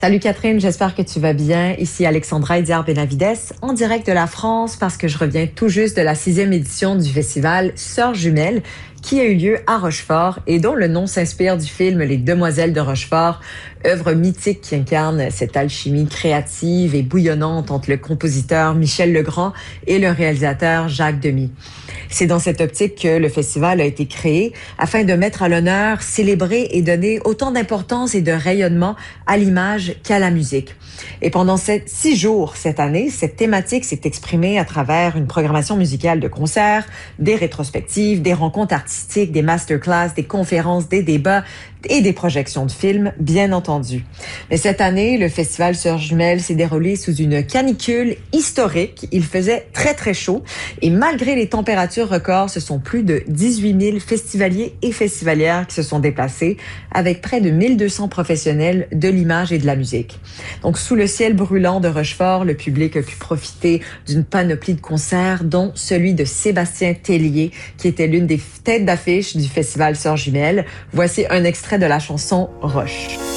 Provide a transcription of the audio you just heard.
Salut Catherine, j'espère que tu vas bien. Ici Alexandra Ediard-Benavides, en direct de la France parce que je reviens tout juste de la 6e édition du festival Sœurs jumelles qui a eu lieu à Rochefort et dont le nom s'inspire du film Les Demoiselles de Rochefort, œuvre mythique qui incarne cette alchimie créative et bouillonnante entre le compositeur Michel Legrand et le réalisateur Jacques Demy. C'est dans cette optique que le festival a été créé afin de mettre à l'honneur, célébrer et donner autant d'importance et de rayonnement à l'image qu'à la musique. Et pendant 6 jours cette année, cette thématique s'est exprimée à travers une programmation musicale de concerts, des rétrospectives, des rencontres artistiques, des masterclass, des conférences, des débats et des projections de films, bien entendu. Mais cette année, le festival Sœurs jumelles s'est déroulé sous une canicule historique. Il faisait très, très chaud et malgré les températures records, ce sont plus de 18 000 festivaliers et festivalières qui se sont déplacés avec près de 1200 professionnels de l'image et de la musique. Donc, sous le ciel brûlant de Rochefort, le public a pu profiter d'une panoplie de concerts, dont celui de Sébastien Tellier, qui était l'une des têtes d'affiche du festival Sœurs jumelles. Voici un extrait de la chanson Roche.